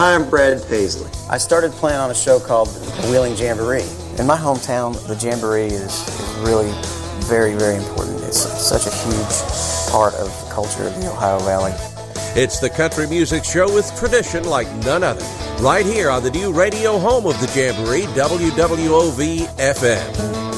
Hi, I'm Brad Paisley. I started playing on a show called the Wheeling Jamboree. In my hometown, the Jamboree is really very, very important. It's such a huge part of the culture of the Ohio Valley. It's the country music show with tradition like none other. Right here on the new radio home of the Jamboree, WWOV-FM.